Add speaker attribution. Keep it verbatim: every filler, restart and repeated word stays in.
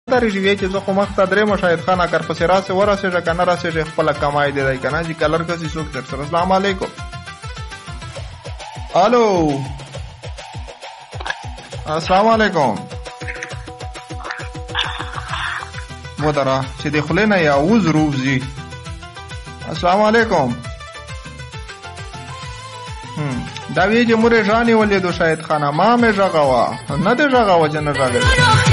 Speaker 1: دا رژوی چې زه خو مخ ته درېمه شاهد خان اگر پسې راسې ورسېږه که نه راسېږې خپله کمای دی دی که نه چې کلر کسي څوک در سره. السلام علیکم. الو السلام علیکم. ودره چې د خولې نه یا وز روزي. السلام علیکم. دا وی چې مورې ژانې ولیدو شاهد خانه ما مې غږه وه نه دې غږه وه چې نه غږه